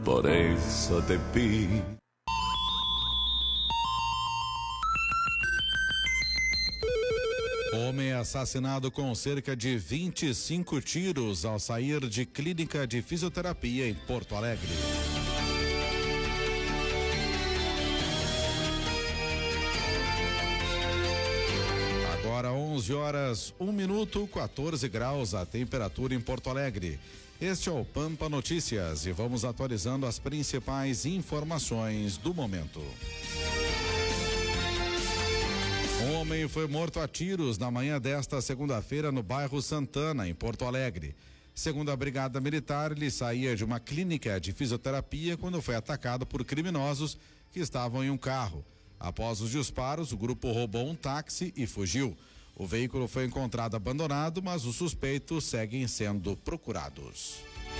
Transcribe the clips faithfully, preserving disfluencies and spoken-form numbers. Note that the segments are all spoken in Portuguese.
Por eso te pido. Homem é assassinado com cerca de vinte e cinco tiros ao sair de clínica de fisioterapia em Porto Alegre. Agora onze horas, um minuto, quatorze graus a temperatura em Porto Alegre. Este é o Pampa Notícias e vamos atualizando as principais informações do momento. Um homem foi morto a tiros na manhã desta segunda-feira no bairro Santana, em Porto Alegre. Segundo a Brigada Militar, ele saía de uma clínica de fisioterapia quando foi atacado por criminosos que estavam em um carro. Após os disparos, o grupo roubou um táxi e fugiu. O veículo foi encontrado abandonado, mas os suspeitos seguem sendo procurados.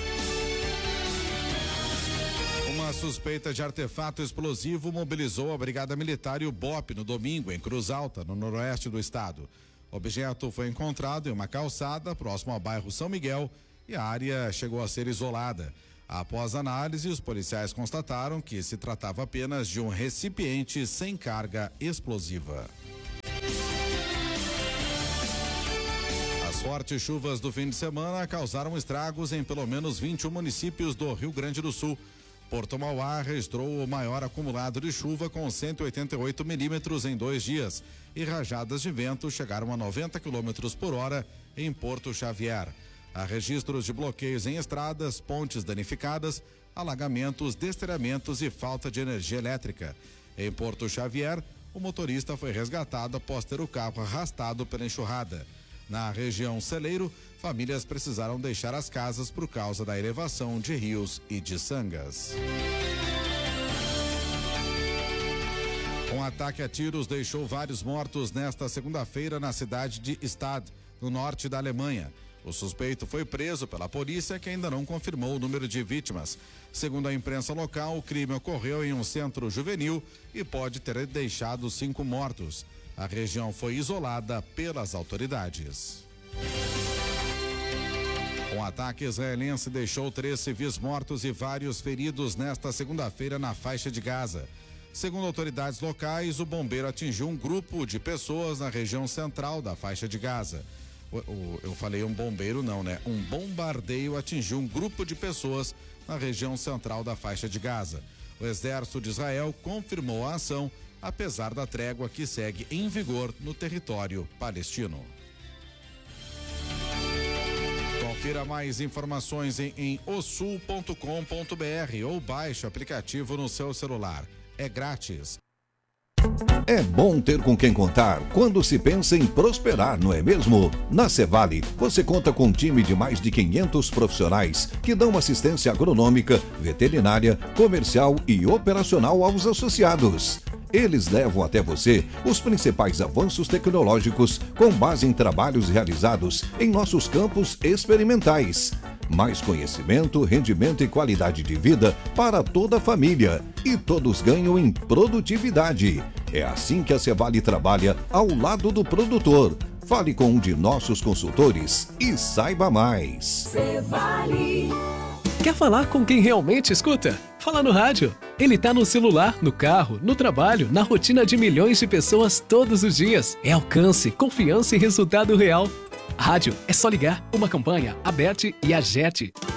Uma suspeita de artefato explosivo mobilizou a Brigada Militar e o B O P no domingo, em Cruz Alta, no noroeste do estado. O objeto foi encontrado em uma calçada próximo ao bairro São Miguel e a área chegou a ser isolada. Após análise, os policiais constataram que se tratava apenas de um recipiente sem carga explosiva. As fortes chuvas do fim de semana causaram estragos em pelo menos vinte e um municípios do Rio Grande do Sul. Porto Mauá registrou o maior acumulado de chuva com cento e oitenta e oito milímetros em dois dias e rajadas de vento chegaram a noventa quilômetros por hora em Porto Xavier. Há registros de bloqueios em estradas, pontes danificadas, alagamentos, desterramentos e falta de energia elétrica. Em Porto Xavier, o motorista foi resgatado após ter o carro arrastado pela enxurrada. Na região Celeiro, famílias precisaram deixar as casas por causa da elevação de rios e de sangas. Um ataque a tiros deixou vários mortos nesta segunda-feira na cidade de Stad, no norte da Alemanha. O suspeito foi preso pela polícia, que ainda não confirmou o número de vítimas. Segundo a imprensa local, o crime ocorreu em um centro juvenil e pode ter deixado cinco mortos. A região foi isolada pelas autoridades. Um ataque israelense deixou três civis mortos e vários feridos nesta segunda-feira na faixa de Gaza. Segundo autoridades locais, o bombeiro atingiu um grupo de pessoas na região central da faixa de Gaza. O, o, eu falei um bombeiro não, né? Um bombardeio atingiu um grupo de pessoas na região central da faixa de Gaza. O exército de Israel confirmou a ação, apesar da trégua que segue em vigor no território palestino. Confira mais informações em, em osul ponto com ponto br ou baixe o aplicativo no seu celular. É grátis. É bom ter com quem contar quando se pensa em prosperar, não é mesmo? Na Cevale, você conta com um time de mais de quinhentos profissionais que dão assistência agronômica, veterinária, comercial e operacional aos associados. Eles levam até você os principais avanços tecnológicos com base em trabalhos realizados em nossos campos experimentais. Mais conhecimento, rendimento e qualidade de vida para toda a família. E todos ganham em produtividade. É assim que a Cevale trabalha ao lado do produtor. Fale com um de nossos consultores e saiba mais. Cevale. Quer falar com quem realmente escuta? Fala no rádio. Ele tá no celular, no carro, no trabalho, na rotina de milhões de pessoas todos os dias. É alcance, confiança e resultado real. Rádio é só ligar. Uma campanha, Aberte e Agete.